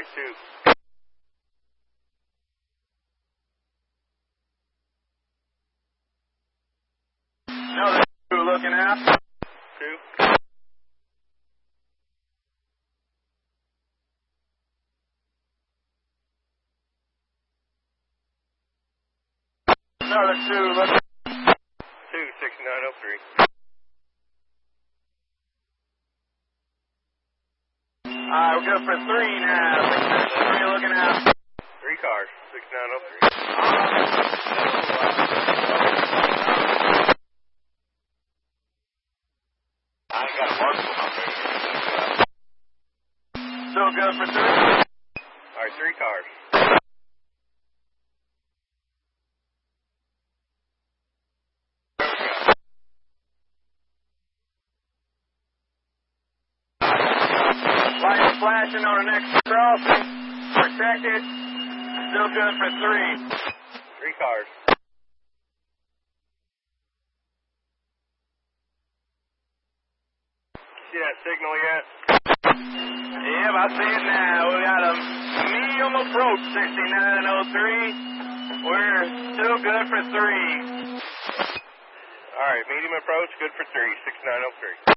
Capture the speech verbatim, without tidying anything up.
right, two. Another two looking out. Two. Another two looking. Two, sixty-nine oh three. Alright, we're good for three now. Three looking out. Three cars, sixty-nine oh three. I ain't got a mark for my face. Still good for three. Alright, three cars. Lights flashing on the next crossing. Protected. Still good for three. Three cars. See that signal yet? Yep, I see it now. We got a medium approach, sixty-nine oh three. We're still good for three. All right, medium approach, good for three, sixty-nine oh three.